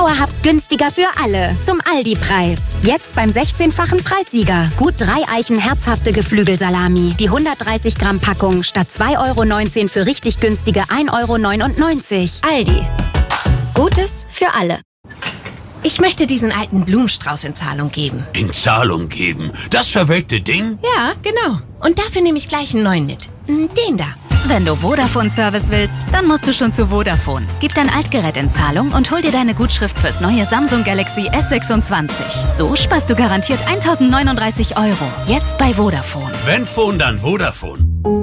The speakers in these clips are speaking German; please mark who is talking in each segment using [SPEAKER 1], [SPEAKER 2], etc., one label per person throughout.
[SPEAKER 1] Dauerhaft günstiger für alle. Zum Aldi-Preis. Jetzt beim 16-fachen Preissieger. Gut 3 Eichen herzhafte Geflügelsalami. Die 130 Gramm Packung statt 2,19 € für richtig günstige 1,99 €. Aldi. Gutes für alle.
[SPEAKER 2] Ich möchte diesen alten Blumenstrauß in Zahlung geben.
[SPEAKER 3] In Zahlung geben? Das verwelkte Ding?
[SPEAKER 2] Ja, genau. Und dafür nehme ich gleich einen neuen mit. Den da.
[SPEAKER 4] Wenn du Vodafone-Service willst, dann musst du schon zu Vodafone. Gib dein Altgerät in Zahlung und hol dir deine Gutschrift fürs neue Samsung Galaxy S26. So sparst du garantiert 1.039 €. Jetzt bei Vodafone.
[SPEAKER 3] Wenn Phone, dann Vodafone.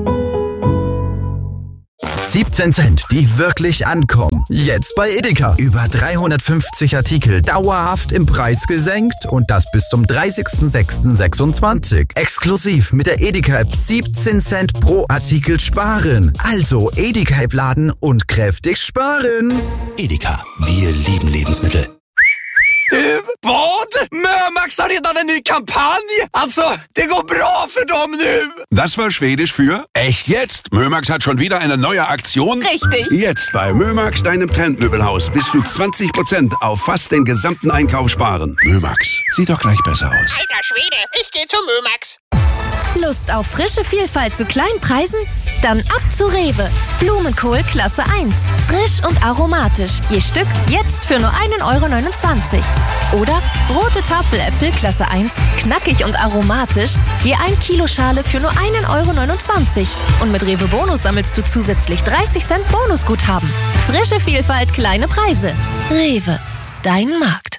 [SPEAKER 5] 17 Cent, die wirklich ankommen. Jetzt bei Edeka. Über 350 Artikel dauerhaft im Preis gesenkt und das bis zum 30.06.26. Exklusiv mit der Edeka-App 17 Cent pro Artikel sparen. Also Edeka-App laden und kräftig sparen.
[SPEAKER 6] Edeka, wir lieben Lebensmittel.
[SPEAKER 7] Vad? Mömax har redan en ny kampanj! Alltså, det går bra för dem nu!
[SPEAKER 8] Das war Schwedisch für echt jetzt. Mömax hat schon wieder eine neue Aktion.
[SPEAKER 2] Richtig.
[SPEAKER 8] Jetzt bei Mömax, deinem Trendmöbelhaus, bis zu 20% auf fast den gesamten Einkauf sparen. Mömax, sieht doch gleich besser aus.
[SPEAKER 9] Alter Schwede, ich gehe zu Mömax.
[SPEAKER 4] Lust auf frische Vielfalt zu kleinen Preisen? Dann ab zu Rewe. Blumenkohl Klasse 1. Frisch und aromatisch. Je Stück jetzt für nur 1,29 €. Oder rote Tafeläpfel Klasse 1. Knackig und aromatisch. Je 1 Kilo Schale für nur 1,29 €. Und mit Rewe Bonus sammelst du zusätzlich 30 Cent Bonusguthaben. Frische Vielfalt, kleine Preise. Rewe. Dein Markt.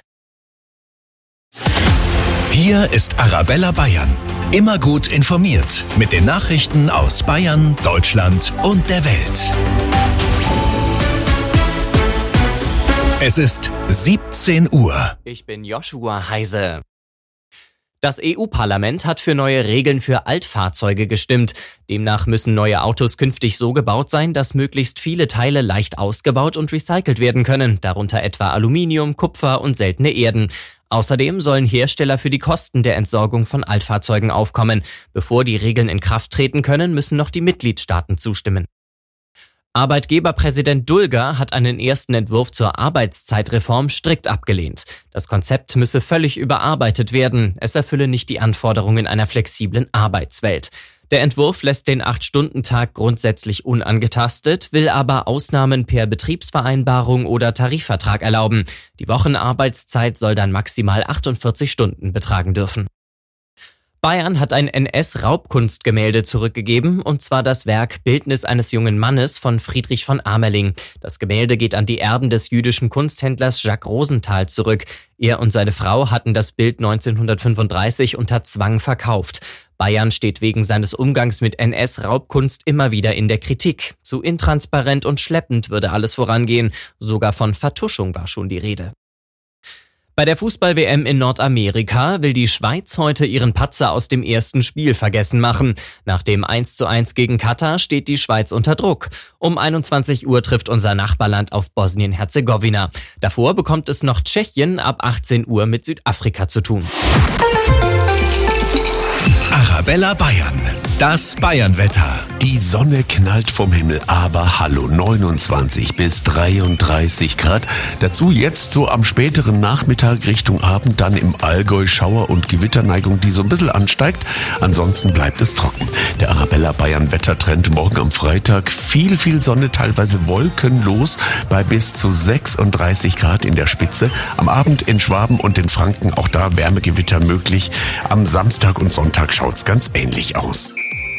[SPEAKER 6] Hier ist Arabella Bayern. Immer gut informiert mit den Nachrichten aus Bayern, Deutschland und der Welt. Es ist 17 Uhr.
[SPEAKER 10] Ich bin Joshua Heise. Das EU-Parlament hat für neue Regeln für Altfahrzeuge gestimmt. Demnach müssen neue Autos künftig so gebaut sein, dass möglichst viele Teile leicht ausgebaut und recycelt werden können, darunter etwa Aluminium, Kupfer und seltene Erden. Außerdem sollen Hersteller für die Kosten der Entsorgung von Altfahrzeugen aufkommen. Bevor die Regeln in Kraft treten können, müssen noch die Mitgliedstaaten zustimmen. Arbeitgeberpräsident Dulger hat einen ersten Entwurf zur Arbeitszeitreform strikt abgelehnt. Das Konzept müsse völlig überarbeitet werden. Es erfülle nicht die Anforderungen einer flexiblen Arbeitswelt. Der Entwurf lässt den 8-Stunden-Tag grundsätzlich unangetastet, will aber Ausnahmen per Betriebsvereinbarung oder Tarifvertrag erlauben. Die Wochenarbeitszeit soll dann maximal 48 Stunden betragen dürfen. Bayern hat ein NS-Raubkunstgemälde zurückgegeben, und zwar das Werk Bildnis eines jungen Mannes von Friedrich von Amerling. Das Gemälde geht an die Erben des jüdischen Kunsthändlers Jacques Rosenthal zurück. Er und seine Frau hatten das Bild 1935 unter Zwang verkauft. Bayern steht wegen seines Umgangs mit NS-Raubkunst immer wieder in der Kritik. Zu intransparent und schleppend würde alles vorangehen. Sogar von Vertuschung war schon die Rede. Bei der Fußball-WM in Nordamerika will die Schweiz heute ihren Patzer aus dem ersten Spiel vergessen machen. Nach dem 1:1 gegen Katar steht die Schweiz unter Druck. Um 21 Uhr trifft unser Nachbarland auf Bosnien-Herzegowina. Davor bekommt es noch Tschechien ab 18 Uhr mit Südafrika zu tun.
[SPEAKER 6] Arabella Bayern. Das Bayernwetter.
[SPEAKER 8] Die Sonne knallt vom Himmel, aber hallo, 29 bis 33 Grad. Dazu jetzt so am späteren Nachmittag Richtung Abend dann im Allgäu Schauer- und Gewitterneigung, die so ein bisschen ansteigt. Ansonsten bleibt es trocken. Der Arabella Bayern Wettertrend morgen am Freitag. Viel Sonne, teilweise wolkenlos bei bis zu 36 Grad in der Spitze. Am Abend in Schwaben und in Franken auch da Wärmegewitter möglich. Am Samstag und Sonntag schaut's ganz ähnlich aus.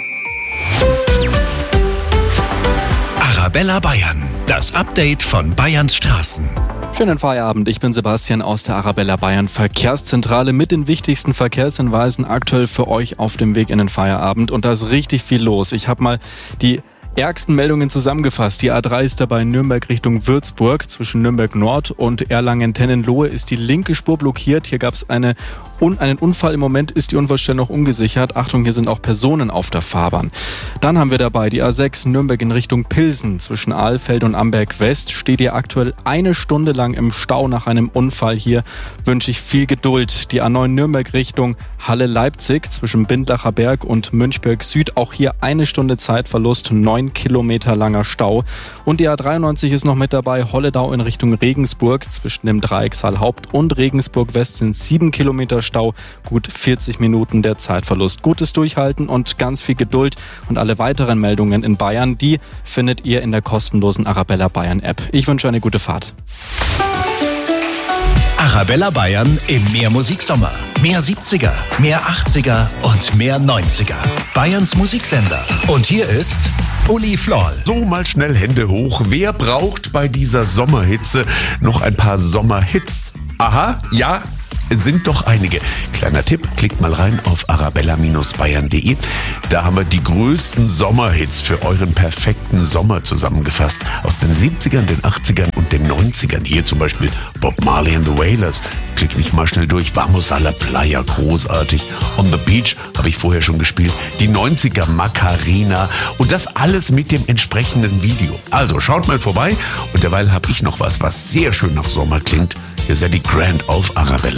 [SPEAKER 6] Arabella Bayern. Das Update von Bayerns Straßen.
[SPEAKER 11] Schönen Feierabend, ich bin Sebastian aus der Arabella Bayern Verkehrszentrale mit den wichtigsten Verkehrshinweisen aktuell für euch auf dem Weg in den Feierabend. Und da ist richtig viel los. Ich habe mal die ärgsten Meldungen zusammengefasst. Die A3 ist dabei in Nürnberg Richtung Würzburg. Zwischen Nürnberg Nord und Erlangen-Tennenlohe ist die linke Spur blockiert. Hier gab es einen Unfall. Im Moment ist die Unfallstelle noch ungesichert. Achtung, hier sind auch Personen auf der Fahrbahn. Dann haben wir dabei die A6 Nürnberg in Richtung Pilsen. Zwischen Ahlfeld und Amberg West steht ihr aktuell 1 Stunde lang im Stau nach einem Unfall. Hier wünsche ich viel Geduld. Die A9 Nürnberg Richtung Halle-Leipzig zwischen Bindlacher Berg und Münchberg Süd. Auch hier 1 Stunde Zeitverlust, 9 9 Kilometer langer Stau. Und die A93 ist noch mit dabei, Holledau in Richtung Regensburg. Zwischen dem Dreieck Saalhaupt und Regensburg West sind 7 Kilometer Stau, gut 40 Minuten der Zeitverlust. Gutes Durchhalten und ganz viel Geduld. Und alle weiteren Meldungen in Bayern, die findet ihr in der kostenlosen Arabella Bayern App. Ich wünsche eine gute Fahrt.
[SPEAKER 6] Arabella Bayern im Mehr Musiksommer. Mehr 70er, mehr 80er und mehr 90er. Bayerns Musiksender. Und hier ist Uli Floll.
[SPEAKER 8] So, mal schnell Hände hoch. Wer braucht bei dieser Sommerhitze noch ein paar Sommerhits? Aha, ja, sind doch einige. Kleiner Tipp, klickt mal rein auf arabella-bayern.de. Da haben wir die größten Sommerhits für euren perfekten Sommer zusammengefasst. Aus den 70ern, den 80ern und den 90ern. Hier zum Beispiel Bob Marley and the Wailers. Klick mich mal schnell durch. Vamos a la Playa, großartig. On the Beach habe ich vorher schon gespielt. Die 90er Macarena. Und das alles mit dem entsprechenden Video. Also schaut mal vorbei. Und derweil habe ich noch was sehr schön nach Sommer klingt. Ihr seid die Grand auf Arabella.